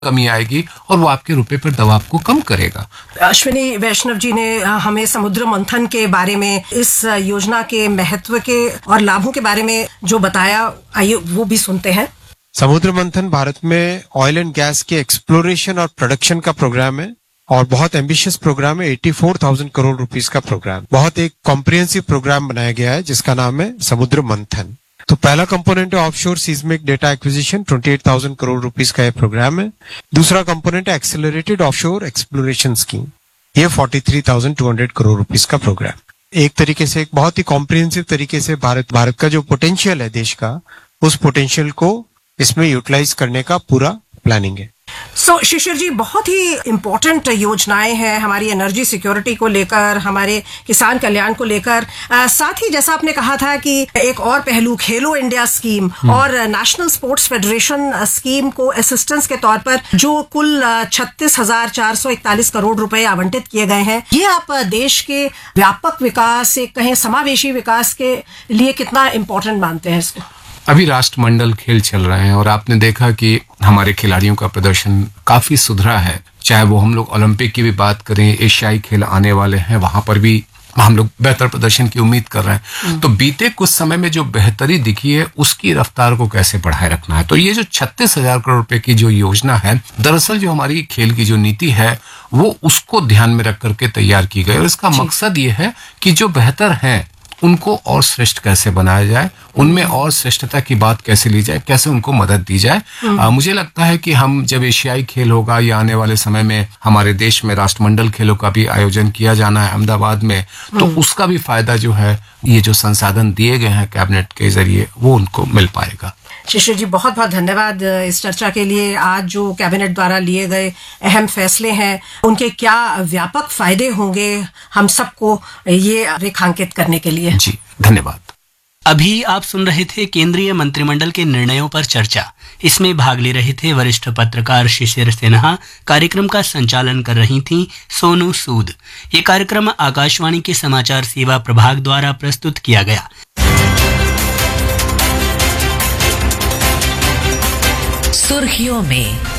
कमी आएगी और वो आपके रुपए पर दबाव को कम करेगा। अश्विनी वैष्णव जी ने हमें समुद्र मंथन के बारे में, इस योजना के महत्व के और लाभों के बारे में जो बताया, आइए वो भी सुनते हैं। समुद्र मंथन भारत में ऑयल एंड गैस के एक्सप्लोरेशन और प्रोडक्शन का प्रोग्राम है और बहुत एम्बिशियस प्रोग्राम है। 84,000 करोड़ रुपीस का प्रोग्राम, बहुत एक कॉम्प्रिहेंसिव प्रोग्राम बनाया गया है जिसका नाम है समुद्र मंथन। तो पहला कंपोनेंट है offshore seismic data acquisition, 28,000 crore rupees का ये प्रोग्राम है। दूसरा कंपोनेंट है एक्सेलरेटेड ऑफशोर एक्सप्लोरेशन स्कीम, ये 43,200 करोड़ रुपीस का प्रोग्राम। एक तरीके से, एक बहुत ही कॉम्प्रिहेंसिव तरीके से भारत का जो पोटेंशियल है देश का, उस पोटेंशियल को इसमें यूटिलाइज करने का पूरा प्लानिंग है। शिशिर जी, बहुत ही इम्पोर्टेंट योजनाएं हैं हमारी एनर्जी सिक्योरिटी को लेकर, हमारे किसान कल्याण को लेकर। साथ ही जैसा आपने कहा था कि एक और पहलू खेलो इंडिया स्कीम और नेशनल स्पोर्ट्स फेडरेशन स्कीम को असिस्टेंस के तौर पर जो कुल 36,441 करोड़ रुपए आवंटित किए गए हैं, ये आप देश के व्यापक विकास, एक कहें समावेशी विकास के लिए कितना इम्पोर्टेंट मानते हैं इसको? अभी राष्ट्रमंडल खेल चल रहे हैं और आपने देखा कि हमारे खिलाड़ियों का प्रदर्शन काफी सुधरा है। चाहे वो हम लोग ओलंपिक की भी बात करें, एशियाई खेल आने वाले हैं, वहां पर भी हम लोग बेहतर प्रदर्शन की उम्मीद कर रहे हैं। तो बीते कुछ समय में जो बेहतरी दिखी है, उसकी रफ्तार को कैसे बढ़ाए रखना है। तो ये जो 36,000 करोड़ रुपए की जो योजना है, दरअसल जो हमारी खेल की जो नीति है वो उसको ध्यान में रख करके तैयार की गई और इसका मकसद ये है कि जो बेहतर है उनको और श्रेष्ठ कैसे बनाया जाए, उनमें और श्रेष्ठता की बात कैसे ली जाए, कैसे उनको मदद दी जाए। मुझे लगता है कि हम जब एशियाई खेल होगा या आने वाले समय में हमारे देश में राष्ट्रमंडल खेलों का भी आयोजन किया जाना है अहमदाबाद में, तो उसका भी फायदा जो है, ये जो संसाधन दिए गए हैं कैबिनेट के जरिए, वो उनको मिल पाएगा। शिशिर जी, बहुत बहुत धन्यवाद इस चर्चा के लिए। आज जो कैबिनेट द्वारा लिए गए अहम फैसले हैं, उनके क्या व्यापक फायदे होंगे हम सबको ये रेखांकित करने के लिए। जी धन्यवाद। अभी आप सुन रहे थे केंद्रीय मंत्रिमंडल के निर्णयों पर चर्चा। इसमें भाग ले रहे थे वरिष्ठ पत्रकार शिशिर सिन्हा। कार्यक्रम का संचालन कर रही थीं सोनू सूद। ये कार्यक्रम आकाशवाणी के समाचार सेवा प्रभाग द्वारा प्रस्तुत किया गया। सुर्खियों में